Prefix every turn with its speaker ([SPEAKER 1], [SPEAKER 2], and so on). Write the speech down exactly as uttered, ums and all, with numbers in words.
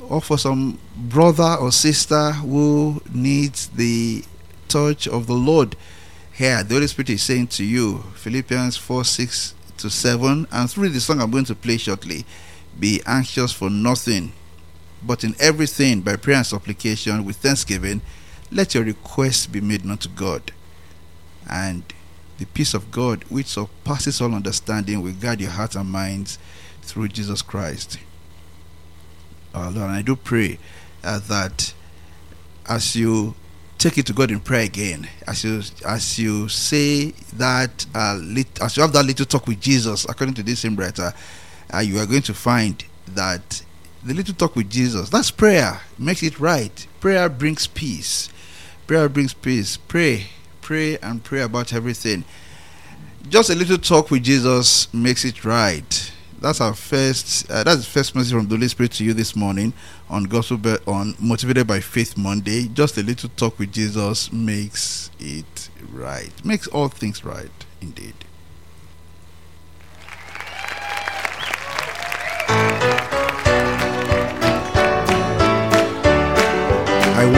[SPEAKER 1] or for some brother or sister who needs the touch of the Lord. Here, the Holy Spirit is saying to you, Philippians four six to seven, and through the song I'm going to play shortly, be anxious for nothing, but in everything by prayer and supplication with thanksgiving, let your requests be made known to God. And the peace of God, which surpasses all understanding, will guard your hearts and minds through Jesus Christ our Lord. And I do pray uh, that as you take it to God in prayer again, as you as you say that uh, lit, as you have that little talk with Jesus, according to this same writer, uh, you are going to find that the little talk with Jesus, that's prayer, makes it right. Prayer brings peace. Prayer brings peace. Pray, pray, and pray about everything. Just a little talk with Jesus makes it right. That's our first. Uh, that's the first message from the Holy Spirit to you this morning on Gospel Be- on Motivated by Faith Monday. Just a little talk with Jesus makes it right. Makes all things right, indeed.